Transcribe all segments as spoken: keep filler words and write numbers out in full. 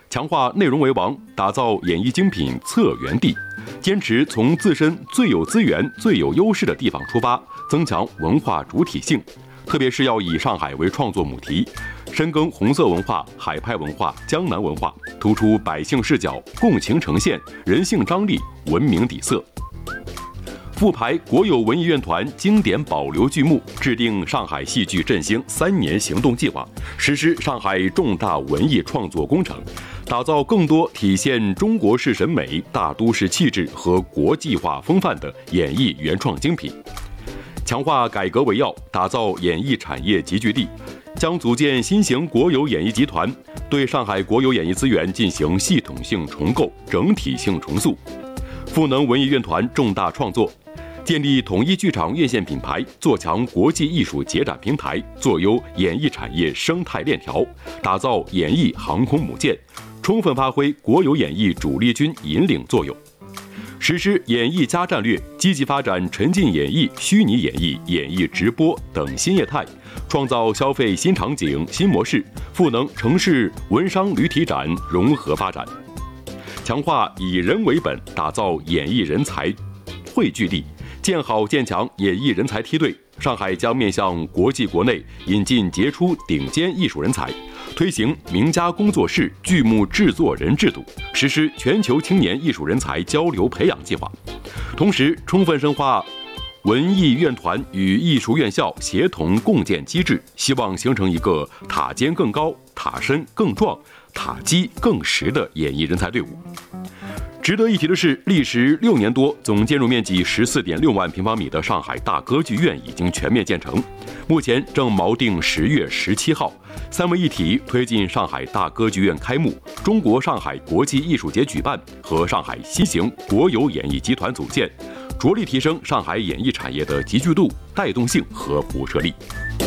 强化内容为王，打造演艺精品策源地，坚持从自身最有资源、最有优势的地方出发，增强文化主体性。特别是要以上海为创作母题，深耕红色文化、海派文化、江南文化，突出百姓视角、共情呈现、人性张力、文明底色。复排国有文艺院团经典保留剧目，制定上海戏剧振兴三年行动计划，实施上海重大文艺创作工程，打造更多体现中国式审美、大都市气质和国际化风范的演艺原创精品。强化改革为要，打造演艺产业集聚地，将组建新型国有演艺集团，对上海国有演艺资源进行系统性重构、整体性重塑。赋能文艺院团重大创作，建立统一剧场院线品牌，做强国际艺术节展平台，做优演艺产业生态链条，打造演艺航空母舰，充分发挥国有演艺主力军引领作用。实施演艺加战略，积极发展沉浸演艺、虚拟演艺、演艺直播等新业态，创造消费新场景、新模式，赋能城市文商旅体展融合发展。强化以人为本，打造演艺人才汇聚地，建好建强演艺人才梯队。上海将面向国际国内引进杰出顶尖艺术人才，推行名家工作室剧目制作人制度，实施全球青年艺术人才交流培养计划。同时，充分深化文艺院团与艺术院校协同共建机制，希望形成一个塔尖更高、塔身更壮、塔基更实的演艺人才队伍。值得一提的是，历时六年多、总建筑面积十四点六万平方米的上海大歌剧院已经全面建成，目前正锚定十月十七号，三位一体推进上海大歌剧院开幕、中国上海国际艺术节举办和上海新型国有演艺集团组建，着力提升上海演艺产业的集聚度、带动性和辐射力。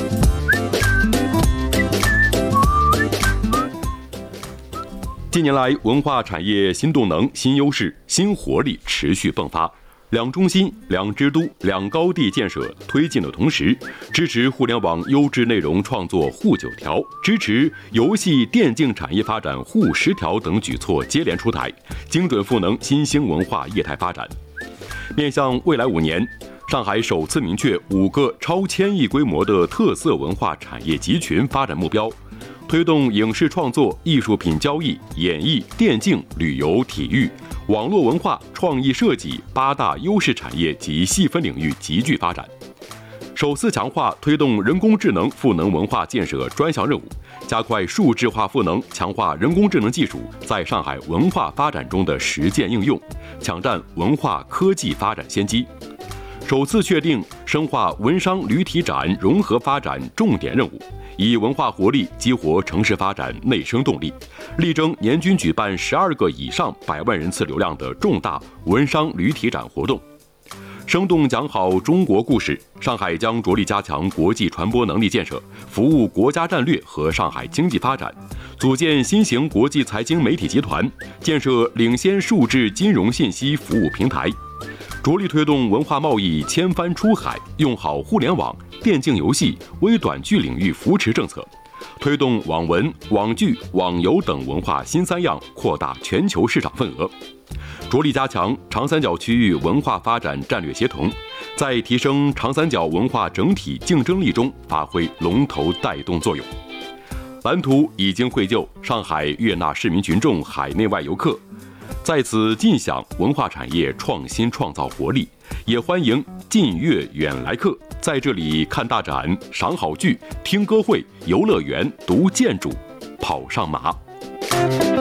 近年来，文化产业新动能、新优势、新活力持续迸发。两中心、两之都、两高地建设推进的同时，支持互联网优质内容创作沪九条，支持游戏电竞产业发展沪十条等举措接连出台，精准赋能新兴文化业态发展。面向未来五年，上海首次明确五个超千亿规模的特色文化产业集群发展目标。推动影视创作、艺术品交易、演艺、电竞、旅游、体育、网络文化、创意设计八大优势产业及细分领域集聚发展。首次强化推动人工智能赋能文化建设专项任务，加快数字化赋能，强化人工智能技术在上海文化发展中的实践应用，抢占文化科技发展先机。首次确定深化文商旅体展融合发展重点任务，以文化活力激活城市发展内生动力，力争年均举办十二个以上百万人次流量的重大文商旅体展活动。生动讲好中国故事，上海将着力加强国际传播能力建设，服务国家战略和上海经济发展，组建新型国际财经媒体集团，建设领先数字金融信息服务平台。着力推动文化贸易千帆出海，用好互联网、电竞游戏、微短剧领域扶持政策，推动网文、网剧、网游等文化新三样扩大全球市场份额，着力加强长三角区域文化发展战略协同，在提升长三角文化整体竞争力中发挥龙头带动作用。蓝图已经绘就，上海悦纳市民群众海内外游客，在此尽享文化产业创新创造活力，也欢迎近粤远来客在这里看大展、赏好剧、听歌会、游乐园、读建筑、跑上马。